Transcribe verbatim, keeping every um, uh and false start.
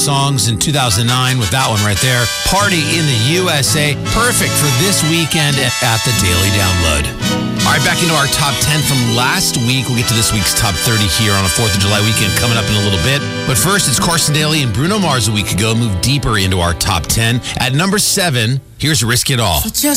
songs in two thousand nine with that one right there. Party in the U S A. Perfect for this weekend at the Daily Download. All right, back into our top ten from last week. We'll get to this week's top thirty here on a fourth of July weekend coming up in a little bit. But first, it's Carson Daly and Bruno Mars a week ago. Move deeper into our top ten. At number seven, here's Risk It All. For just